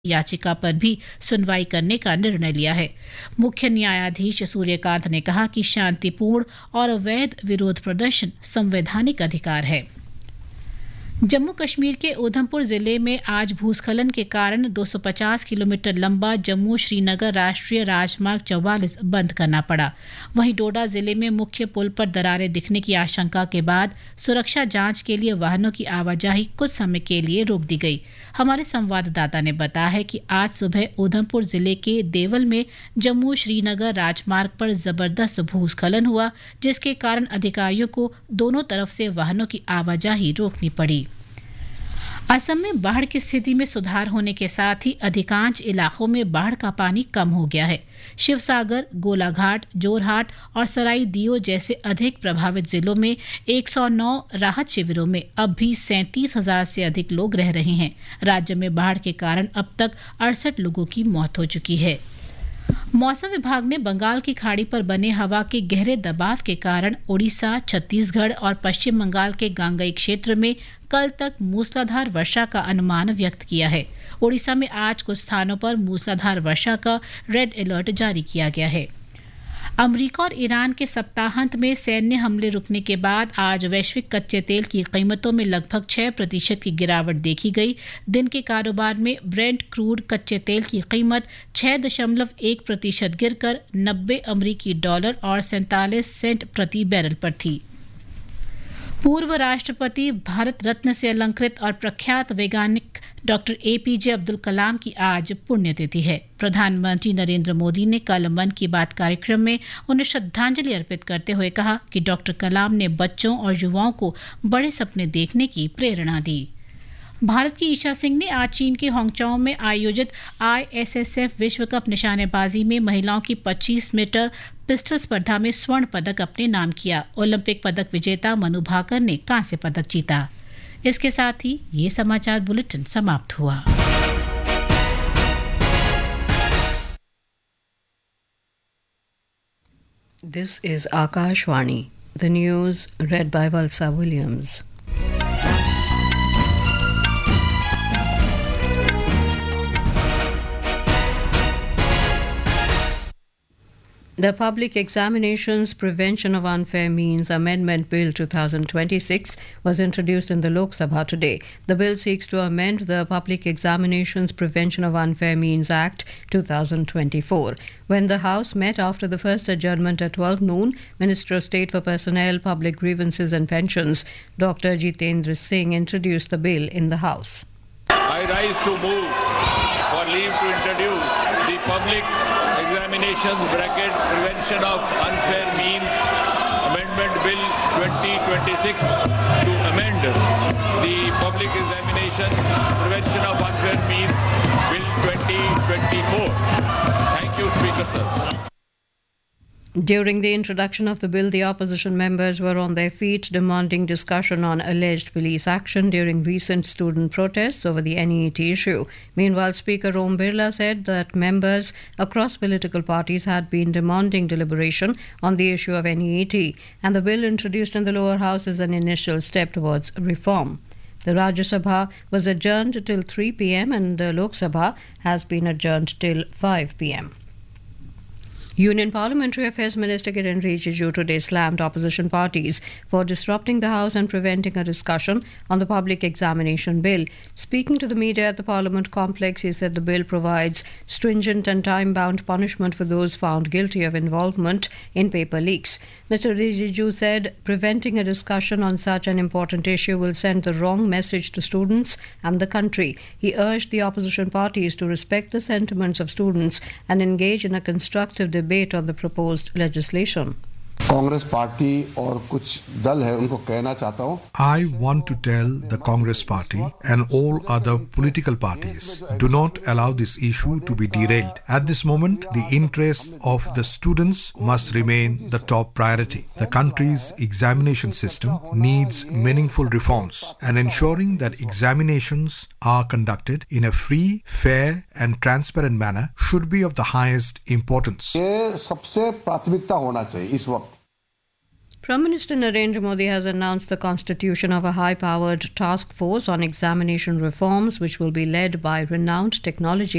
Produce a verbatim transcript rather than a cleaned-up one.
याचिका पर भी सुनवाई करने का निर्णय लिया है। मुख्य न्यायाधीश सूर्यकांत ने कहा कि शांतिपूर्ण और अवैध विरोध प्रदर्शन संवैधानिक अधिकार है। जम्मू कश्मीर के उधमपुर जिले में आज भूस्खलन के कारण दो सौ पचास किलोमीटर लंबा जम्मू श्रीनगर राष्ट्रीय राजमार्ग चौवालीस बंद करना पड़ा। वहीं डोडा जिले में मुख्य पुल पर दरारें दिखने की आशंका के बाद सुरक्षा जांच के लिए वाहनों की आवाजाही कुछ समय के लिए रोक दी गई। हमारे संवाददाता ने बताया है कि आज सुबह उधमपुर जिले के देवल में जम्मू श्रीनगर राजमार्ग पर जबरदस्त भूस्खलन हुआ, जिसके कारण अधिकारियों को दोनों तरफ से वाहनों की आवाजाही रोकनी पड़ी। असम में बाढ़ की स्थिति में सुधार होने के साथ ही अधिकांश इलाकों में बाढ़ का पानी कम हो गया है। शिवसागर, गोलाघाट, जोरहाट और सराई दियो जैसे अधिक प्रभावित जिलों में एक सौ नौ राहत शिविरों में अब भी सैंतीस हजार से अधिक लोग रह रहे हैं। राज्य में बाढ़ के कारण अब तक अड़सठ लोगों की मौत हो चुकी है। मौसम विभाग ने बंगाल की खाड़ी पर बने हवा के गहरे दबाव के कारण ओडिशा, छत्तीसगढ़ और पश्चिम बंगाल के गांगई क्षेत्र में कल तक मूसलाधार वर्षा का अनुमान व्यक्त किया है। ओडिशा में आज कुछ स्थानों पर मूसलाधार वर्षा का रेड अलर्ट जारी किया गया है। अमेरिका और ईरान के सप्ताहांत में सैन्य हमले रुकने के बाद आज वैश्विक कच्चे तेल की कीमतों में लगभग छह प्रतिशत की गिरावट देखी गई। दिन के कारोबार में ब्रेंट क्रूड कच्चे तेल की कीमत छह दशमलव एक प्रतिशत गिरकर नब्बे अमरीकी डॉलर और सैंतालीस सेंट प्रति बैरल पर थी। पूर्व राष्ट्रपति, भारत रत्न से अलंकृत और प्रख्यात वैज्ञानिक डॉक्टर एपीजे अब्दुल कलाम की आज पुण्यतिथि है। प्रधानमंत्री नरेंद्र मोदी ने कल मन की बात कार्यक्रम में उन्हें श्रद्धांजलि अर्पित करते हुए कहा कि डॉक्टर कलाम ने बच्चों और युवाओं को बड़े सपने देखने की प्रेरणा दी। भारत की ईशा सिंह ने आज चीन के होंगचोंग में आयोजित आईएसएसएफ विश्व कप निशानेबाजी में महिलाओं की पच्चीस मीटर पिस्टल स्पर्धा में स्वर्ण पदक अपने नाम किया। ओलंपिक पदक विजेता मनु भाकर ने कांस्य पदक जीता। इसके साथ ही ये समाचार बुलेटिन समाप्त हुआ। This is Akashvani. The news read by Valsa Williams. The Public Examinations Prevention of Unfair Means Amendment Bill twenty twenty-six was introduced in the Lok Sabha today. The bill seeks to amend the Public Examinations Prevention of Unfair Means Act twenty twenty-four. When the House met after the first adjournment at twelve noon, Minister of State for Personnel, Public Grievances and Pensions, Doctor Jitendra Singh, introduced the bill in the House. I rise to move for leave to introduce the Public Examinations Bracket Prevention of Unfair Means Amendment Bill twenty twenty-six to amend the Public Examination Prevention of Unfair Means Bill twenty twenty-four. Thank you, Speaker, sir. During the introduction of the bill, the opposition members were on their feet demanding discussion on alleged police action during recent student protests over the N E A T issue. Meanwhile, Speaker Om Birla said that members across political parties had been demanding deliberation on the issue of N E A T, and the bill introduced in the lower house is an initial step towards reform. The Rajya Sabha was adjourned till three p.m. and the Lok Sabha has been adjourned till five p.m. Union Parliamentary Affairs Minister Kiren Rijiju today slammed opposition parties for disrupting the House and preventing a discussion on the Public Examination Bill. Speaking to the media at the Parliament complex, he said the bill provides stringent and time-bound punishment for those found guilty of involvement in paper leaks. Mister Rijiju said preventing a discussion on such an important issue will send the wrong message to students and the country. He urged the opposition parties to respect the sentiments of students and engage in a constructive debate on the proposed legislation. Congress party और कुछ दल है उनको कहना चाहता हूं I want to tell the Congress party and all other political parties, do not allow this issue to be derailed. At this moment, the interests of the students must remain the top priority. The country's examination system needs meaningful reforms, and ensuring that examinations are conducted in a free, fair and transparent manner should be of the highest importance. ये सबसे प्राथमिकता होना चाहिए इस वक्त. Prime Minister Narendra Modi has announced the constitution of a high-powered task force on examination reforms, which will be led by renowned technology